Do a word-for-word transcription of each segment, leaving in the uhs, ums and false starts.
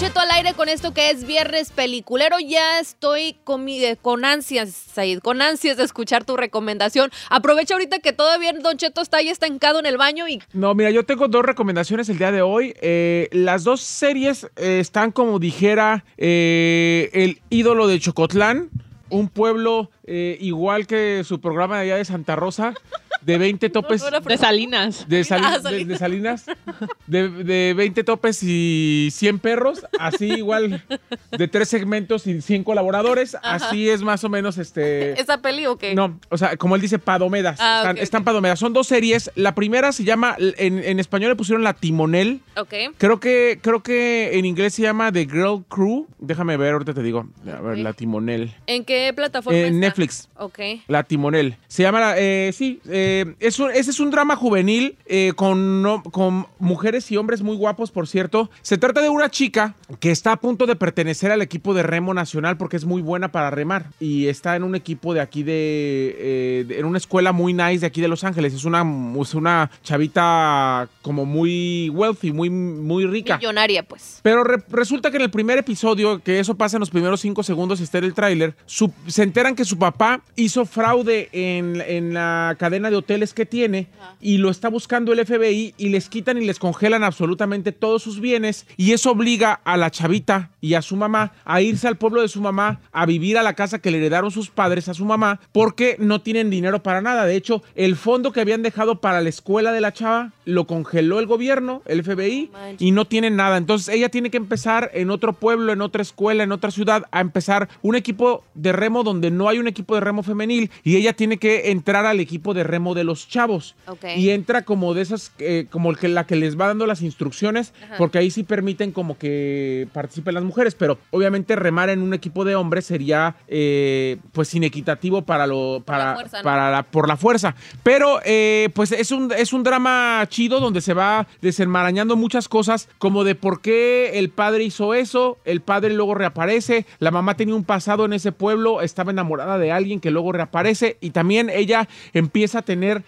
Cheto al aire con esto que es Viernes Peliculero. Ya estoy con, mi, con ansias, Said, con ansias de escuchar tu recomendación. Aprovecha ahorita que todavía Don Cheto está ahí estancado en el baño y... No, mira, yo tengo dos recomendaciones el día de hoy. Eh, las dos series eh, están como dijera eh, El ídolo de Chocotlán, un pueblo eh, igual que su programa de allá de Santa Rosa. De veinte topes. De Salinas. De, sali ah, de, de Salinas. De, de veinte topes y cien perros. Así igual de tres segmentos y cien colaboradores. Ajá. Así es más o menos este... ¿Esa peli o qué? No, o sea, como él dice, padomedas. Ah, están, okay, están okay. padomedas. Son dos series. La primera se llama, en, en español le pusieron La Timonel. Ok. Creo que, creo que en inglés se llama The Girl Crew. Déjame ver, ahorita te digo. A ver, okay. La Timonel. ¿En qué plataforma En está? Netflix. Ok. La Timonel. Se llama, eh, sí, eh, es un, ese es un drama juvenil eh, con, no, con mujeres y hombres muy guapos, por cierto. Se trata de una chica que está a punto de pertenecer al equipo de remo nacional porque es muy buena para remar y está en un equipo de aquí de, eh, de en una escuela muy nice de aquí de Los Ángeles. Es una, es una chavita como muy wealthy, muy, muy rica. Millonaria, pues. Pero re, resulta que en el primer episodio, que eso pasa en los primeros cinco segundos y está en el tráiler, se enteran que su papá hizo fraude en, en la cadena de hoteles que tiene. Ah. Y lo está buscando el F B I y les quitan y les congelan absolutamente todos sus bienes y eso obliga a la chavita y a su mamá a irse al pueblo de su mamá, a vivir a la casa que le heredaron sus padres a su mamá porque no tienen dinero para nada. De hecho, el fondo que habían dejado para la escuela de la chava lo congeló el gobierno, el F B I, oh, y no tienen nada. Entonces ella tiene que empezar en otro pueblo, en otra escuela, en otra ciudad, a empezar un equipo de remo donde no hay un equipo de remo femenil y ella tiene que entrar al equipo de remo de los chavos. Okay. Y entra como de esas, eh, como el que, la que les va dando las instrucciones, ajá, porque ahí sí permiten como que participen las mujeres, pero obviamente remar en un equipo de hombres sería eh, pues inequitativo para lo para, por la fuerza, ¿no? para la, por la fuerza. Pero eh, pues es un, es un drama chido donde se va desenmarañando muchas cosas, como de por qué el padre hizo eso, el padre luego reaparece, la mamá tenía un pasado en ese pueblo, estaba enamorada de alguien que luego reaparece y también ella empieza a tener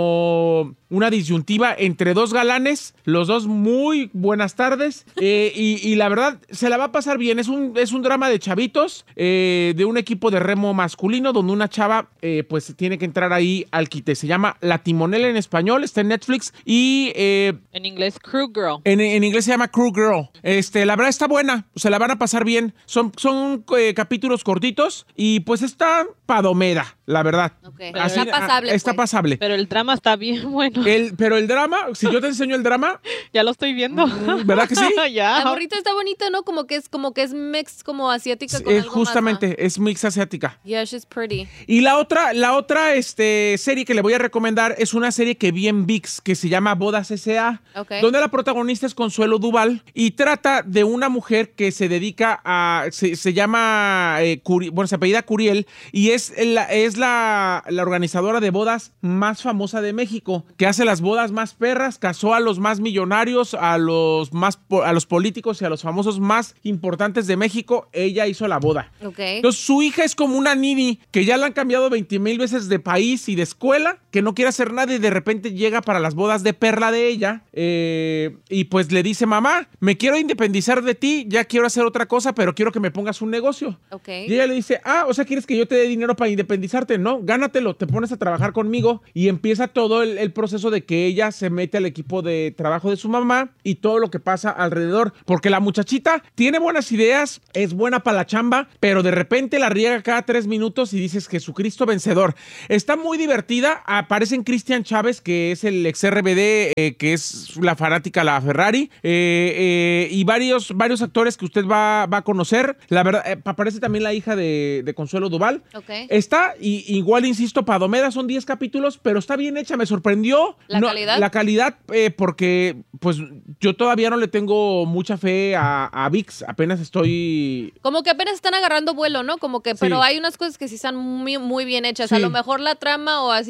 como una disyuntiva entre dos galanes, los dos muy buenas tardes, eh, y, y la verdad se la va a pasar bien. Es un, es un drama de chavitos, eh, de un equipo de remo masculino, donde una chava eh, pues tiene que entrar ahí al quite. Se llama La Timonel en español, está en Netflix y... Eh, en inglés, Crew Girl. En, en inglés se llama Crew Girl. Este, la verdad está buena, se la van a pasar bien. Son, son eh, capítulos cortitos y pues está padomera, la verdad. Okay. Así, está pasable. A, está pues. pasable. Pero el drama está bien bueno. El, pero el drama, si yo te enseño el drama... Ya lo estoy viendo. ¿Verdad que sí? Ya. La morrita está bonita, ¿no? Como que es como que es mix como asiática con eh, algo justamente, más, ¿no? Es mix asiática. Yeah, she's pretty. Y la otra, la otra este, serie que le voy a recomendar es una serie que vi en ViX que se llama Bodas S A, okay, donde la protagonista es Consuelo Duval y trata de una mujer que se dedica a... Se, se llama... Eh, Curi, bueno, se apellida Curiel y es, la, es la, la organizadora de bodas más famosa de México, que hace las bodas más perras, casó a los más millonarios, a los más a los políticos y a los famosos más importantes de México. Ella hizo la boda. Okay. Entonces su hija es como una nini que ya la han cambiado veinte mil veces de país y de escuela, que no quiere hacer nada y de repente llega para las bodas de perla de ella eh, y pues le dice: mamá, me quiero independizar de ti, ya quiero hacer otra cosa, pero quiero que me pongas un negocio. Okay. Y ella le dice: ah, o sea, ¿quieres que yo te dé dinero para independizarte? No, gánatelo, te pones a trabajar conmigo. Y empieza todo el, el proceso de que ella se mete al equipo de trabajo de su mamá y todo lo que pasa alrededor, porque la muchachita tiene buenas ideas, es buena para la chamba, pero de repente la riega cada tres minutos y dices: Jesucristo vencedor. Está muy divertida. Aparece Cristian Chávez, que es el ex R B D, eh, que es la fanática a la Ferrari, eh, eh, y varios, varios actores que usted va, va a conocer. La verdad, eh, aparece también la hija de, de Consuelo Duval. Okay. Está, y igual insisto, padomera, son diez capítulos, pero está bien hecha, me sorprendió. ¿La no, calidad? La calidad, eh, porque pues yo todavía no le tengo mucha fe a, a ViX, apenas estoy... Como que apenas están agarrando vuelo, ¿no? Como que, pero sí, hay unas cosas que sí están muy, muy bien hechas. Sí. A lo mejor la trama o así está medio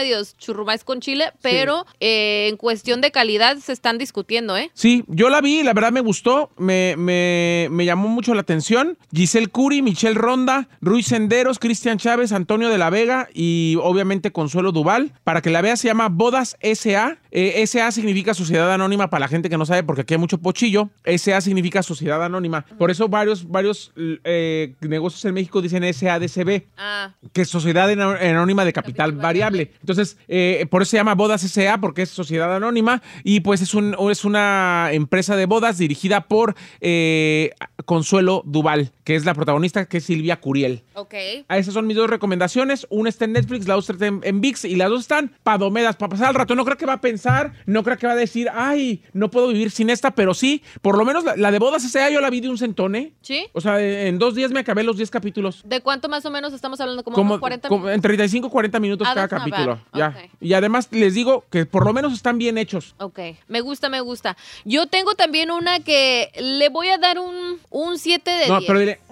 medios churrumais con chile, pero sí. eh, en cuestión de calidad se están discutiendo, ¿eh? Sí, yo la vi, la verdad me gustó, me, me, me llamó mucho la atención. Giselle Curi, Michelle Ronda, Ruiz Senderos, Cristian Chávez, Antonio de la Vega y obviamente Consuelo Duval. Para que la veas, se llama Bodas S A. Eh, S A significa Sociedad Anónima para la gente que no sabe, porque aquí hay mucho pochillo. S A significa Sociedad Anónima. Por eso varios, varios eh, negocios en México dicen S A D C B, ah. que es Sociedad Anónima de Capital, Capital Variable. variable. Entonces, eh, por eso se llama Bodas S A, porque es Sociedad Anónima y pues es, un, es una empresa de bodas dirigida por eh, Consuelo Duval, que es la protagonista, que es Silvia Curiel. Ok. Esas son mis dos recomendaciones. Una está en Netflix, la otra está en, en ViX y las dos están padomedas para pasar el rato. No creo que va a pensar, no creo que va a decir, ay, no puedo vivir sin esta, pero sí, por lo menos la, la de Bodas S A yo la vi de un centón, ¿eh? ¿Sí? O sea, en dos días me acabé los diez capítulos. ¿De cuánto más o menos estamos hablando? ¿Como, como unos cuarenta como, minutos? En treinta y cinco, cuarenta minutos ah, cada capítulo. Ya. Okay. Y además les digo que por lo menos están bien hechos. Ok, me gusta, me gusta. Yo tengo también una que le voy a dar un, un siete de diez. No, pero dile...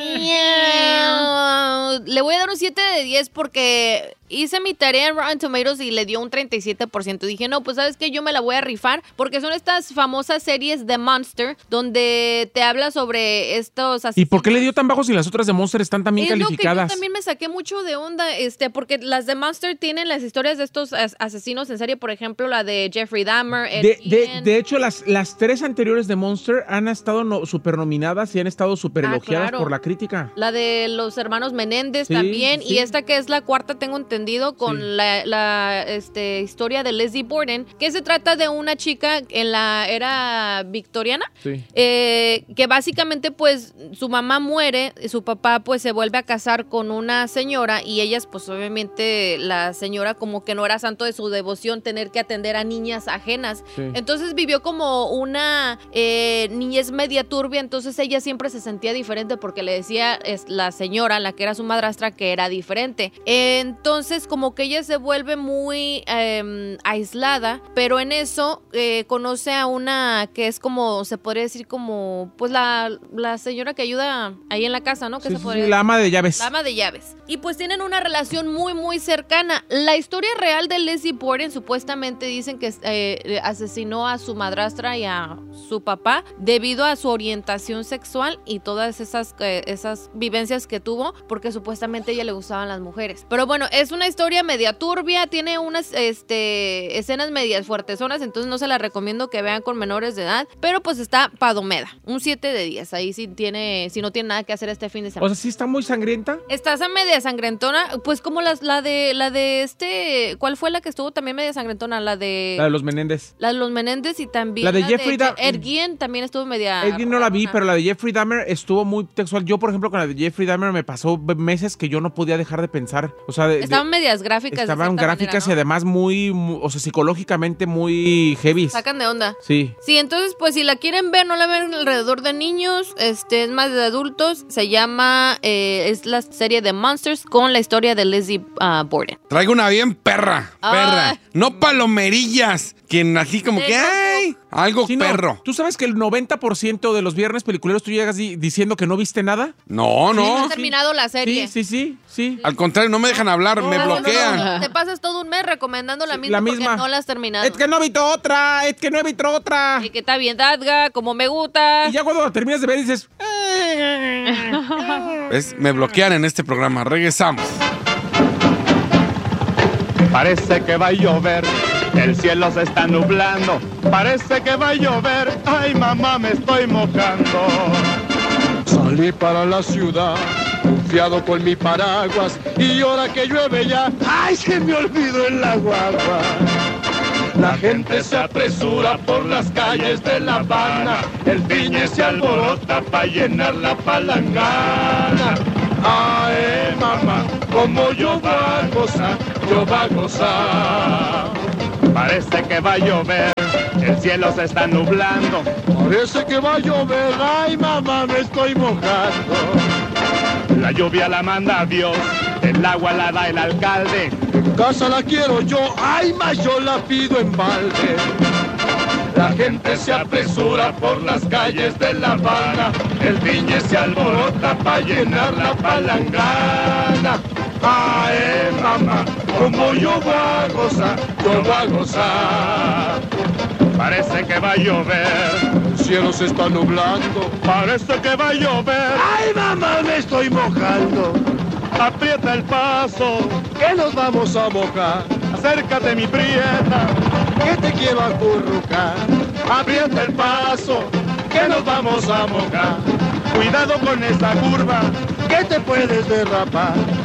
Le voy a dar un siete de diez porque hice mi tarea en Rotten Tomatoes y le dio un treinta y siete por ciento. Dije, no, pues ¿sabes qué? Yo me la voy a rifar porque son estas famosas series de Monster donde te habla sobre estos asesinos. ¿Y por qué le dio tan bajo si las otras de Monster están también es calificadas? Lo que yo también me saqué mucho de onda, este, porque las de Monster tienen las historias de estos as- asesinos en serie, por ejemplo, la de Jeffrey Dahmer. De, de, de hecho, las, las tres anteriores de Monster han estado no, super nominadas y han estado super elogiadas ah, claro. por la crítica. La de los hermanos Menéndez sí, también, sí. y esta que es la cuarta, tengo entendido, con sí. la, la este, historia de Lizzie Borden, que se trata de una chica en la era victoriana, sí. eh, que básicamente pues su mamá muere, su papá pues se vuelve a casar con una señora y ellas pues obviamente la señora como que no era santo de su devoción tener que atender a niñas ajenas, sí. entonces vivió como una eh, niñez media turbia, entonces ella siempre se sentía diferente porque le decía es la señora, la que era su madrastra, que era diferente. Entonces como que ella se vuelve muy eh, aislada, pero en eso eh, conoce a una que es como, se podría decir como, pues la, la señora que ayuda ahí en la casa, ¿no? Que sí, se podría sí, la ama de llaves. La ama de llaves. Y pues tienen una relación muy, muy cercana. La historia real de Lizzie Borden, supuestamente dicen que eh, asesinó a su madrastra y a su papá debido a su orientación sexual y todas esas, eh, esas vivencias que tuvo, porque supuestamente a ella le gustaban las mujeres. Pero bueno, es una historia media turbia, tiene unas este, escenas medias fuertezonas, entonces no se la recomiendo que vean con menores de edad, pero pues está padomeda, un siete de diez, ahí sí tiene, si no tiene nada que hacer este fin de semana. O sea, sí está muy sangrienta. Está media sangrentona, pues como las, la de la de este, ¿cuál fue la que estuvo también media sangrentona? La de... La de los Menéndez. La de los Menéndez y también la de la Jeffrey de Dahmer. Ed Gein también estuvo media... Ed Gein no la vi, pero la de Jeffrey Dahmer estuvo muy textual. Yo, por ejemplo, con la de Jeffrey Dahmer me pasó meses que yo no podía dejar de pensar. O sea, de, estaban de, medias gráficas. Estaban gráficas manera, ¿no? Y además muy, muy, o sea, psicológicamente muy heavy. Sacan de onda. Sí. Sí, entonces, pues si la quieren ver, no la ven alrededor de niños, este es más de adultos. Se llama, eh, es la serie de Monsters con la historia de Lizzie uh, Borden. Traigo una bien perra, perra. Ay. No palomerillas, quien así como sí, que, ¡ay! Algo sí, perro. No. ¿Tú sabes que el noventa por ciento de los viernes peliculeros tú llegas di- diciendo que no viste nada? No, no. Sí, no has terminado la serie. Sí, sí, sí, sí. Al contrario, no me dejan hablar, no, me no, bloquean. No, no, Te pasas todo un mes recomendando la, sí, misma, la misma porque no la has terminado. Es que no he visto otra, es que no he visto otra. Y que está bien, Dadga, como me gusta. Y ya cuando terminas de ver dices... ¿Ves? Me bloquean en este programa. Regresamos. Parece que va a llover, el cielo se está nublando. Parece que va a llover, ay mamá me estoy mojando. Salí para la ciudad, confiado con mi paraguas, y ahora que llueve ya, ay se me olvidó el guagua. La gente se apresura por las calles de La Habana, el piñe se alborota para llenar la palangana. Ay, mamá, como yo va a gozar, yo va a gozar. Parece que va a llover, el cielo se está nublando. Parece que va a llover, ay, mamá, me estoy mojando. La lluvia la manda Dios, el agua la da el alcalde. En casa la quiero yo, ay, ma, yo la pido en balde. La gente se apresura por las calles de La Habana, el viñe se alborota para llenar la palangana. Ay, mamá, como yo voy a gozar, yo voy a gozar. Parece que va a llover, el cielo se está nublando. Parece que va a llover. Ay, mamá, me estoy mojando. Aprieta el paso, que nos vamos a mojar. Acércate, mi prieta, que te quiero acurrucar. Aprieta el paso, que nos vamos a mojar. Cuidado con esa curva, que te puedes derrapar.